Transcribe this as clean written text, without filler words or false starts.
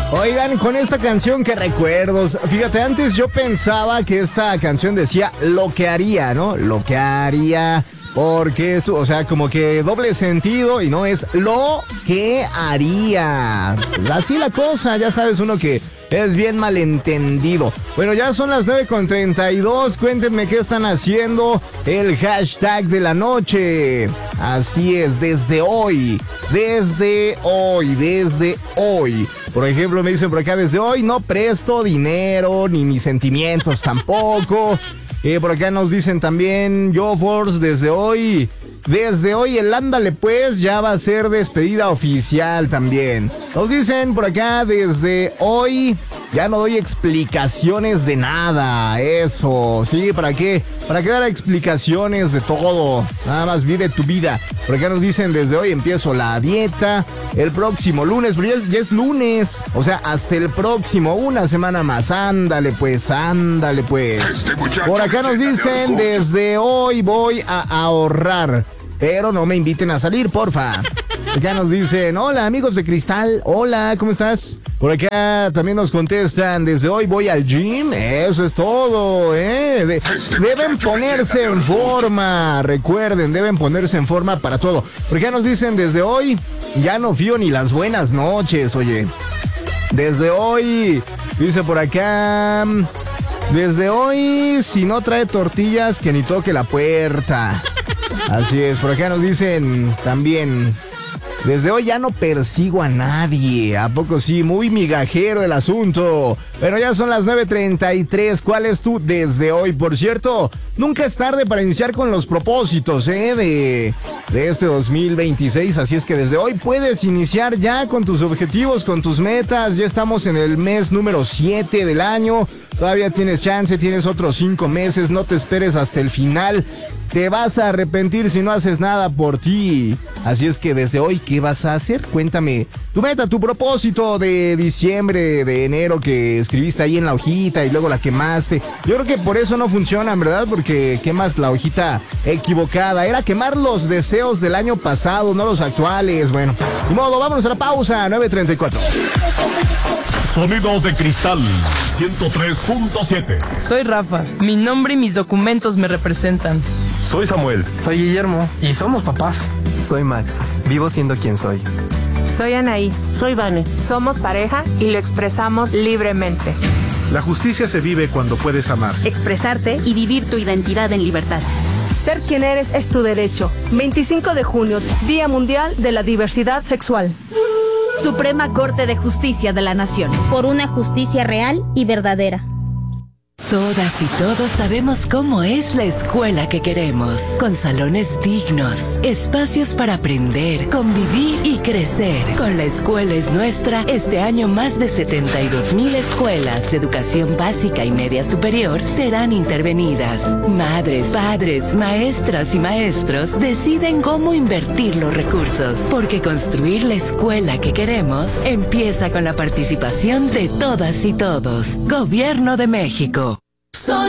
Oigan, con esta canción, qué recuerdos. Fíjate, antes yo pensaba que esta canción decía lo que haría, ¿no? Lo que haría. Porque esto, o sea, como que doble sentido y no es lo que haría. Así la cosa, ya sabes uno que es bien malentendido. Bueno, ya son las 9:32. Cuéntenme qué están haciendo. El hashtag de la noche. Así es, desde hoy. Por ejemplo, me dicen por acá, desde hoy no presto dinero, ni mis sentimientos tampoco. Por acá nos dicen también, Force, desde hoy el ándale pues ya va a ser despedida oficial también. Nos dicen por acá, desde hoy ya no doy explicaciones de nada. Eso, sí, ¿para qué? ¿Para qué dar explicaciones de todo? Nada más vive tu vida. Por acá nos dicen, desde hoy empiezo la dieta. El próximo lunes, pero ya es lunes. O sea, hasta el próximo, una semana más. Ándale pues. Por acá nos dicen, desde hoy voy a ahorrar. Pero no me inviten a salir, porfa. Acá nos dicen, hola amigos de Cristal, hola, ¿cómo estás? Por acá también nos contestan, desde hoy voy al gym, eso es todo, deben ponerse en forma, recuerden, deben ponerse en forma para todo. Por acá nos dicen, desde hoy ya no fío ni las buenas noches, oye. Desde hoy, dice por acá, desde hoy si no trae tortillas que ni toque la puerta. Así es, por acá nos dicen también, desde hoy ya no persigo a nadie. ¿A poco sí? Muy migajero el asunto. Pero ya son las 9:33. ¿Cuál es tu desde hoy? Por cierto, nunca es tarde para iniciar con los propósitos, de este 2026. Así es que desde hoy puedes iniciar ya con tus objetivos, con tus metas. Ya estamos en el mes número 7 del año. Todavía tienes chance, tienes otros 5 meses. No te esperes hasta el final. Te vas a arrepentir si no haces nada por ti. Así es que desde hoy, ¿qué vas a hacer? Cuéntame tu meta, tu propósito de diciembre, de enero que escribiste ahí en la hojita y luego la quemaste. Yo creo que por eso no funcionan, ¿verdad? Porque quemas la hojita equivocada. Era quemar los deseos del año pasado, no los actuales. Bueno, de modo, vámonos a la pausa. 9:34. Sonidos de Cristal 103.7. Soy Rafa. Mi nombre y mis documentos me representan. Soy Samuel. Soy Guillermo. Y somos papás. Soy Max. Vivo siendo quien soy. Soy Anaí. Soy Vane. Somos pareja y lo expresamos libremente. La justicia se vive cuando puedes amar, expresarte y vivir tu identidad en libertad. Ser quien eres es tu derecho. 25 de junio, Día Mundial de la Diversidad Sexual. Suprema Corte de Justicia de la Nación. Por una justicia real y verdadera. Todas y todos sabemos cómo es la escuela que queremos, con salones dignos, espacios para aprender, convivir y crecer. Con La Escuela es Nuestra, este año más de 72,000 escuelas de educación básica y media superior serán intervenidas. Madres, padres, maestras y maestros deciden cómo invertir los recursos, porque construir la escuela que queremos empieza con la participación de todas y todos. Gobierno de México.